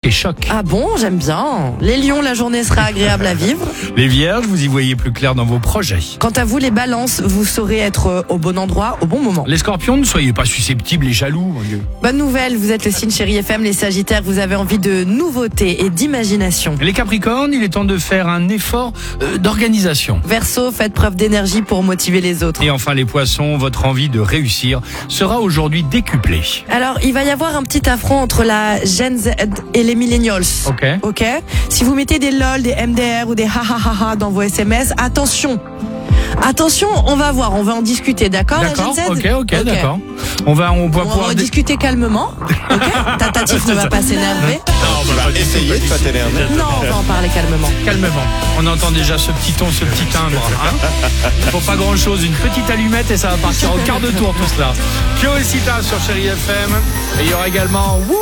et choc. Ah bon, j'aime bien. Les lions, la journée sera agréable à vivre. Les vierges, vous y voyez plus clair dans vos projets. Quant à vous, les balances, vous saurez être au bon endroit, au bon moment. Les scorpions, ne soyez pas susceptibles et jaloux, mon Dieu. Bonne nouvelle, vous êtes le signe Chéri FM. Les sagittaires, vous avez envie de nouveautés et d'imagination. Les capricornes, il est temps de faire un effort d'organisation. Verseau, faites preuve d'énergie pour motiver les autres. Et enfin les poissons, votre envie de réussir sera aujourd'hui décuplée. Alors, il va y avoir un petit affront entre la Gen Z et les millennials. Ok. Si vous mettez des LOL, des MDR ou des ha dans vos SMS, attention. Attention, on va voir, on va en discuter, d'accord, la Gen Z? Ok, d'accord. On va pouvoir discuter calmement. Ok. Tatatif ne va pas s'énerver. Tu vas essayer de pas t'énerver. Non, on va en parler calmement. Calmement. On entend déjà ce petit ton, ce petit timbre. Il faut pas grand chose, une petite allumette et ça va partir au quart de tour tout cela. Pio et Sita sur Chéri FM. Et il y aura également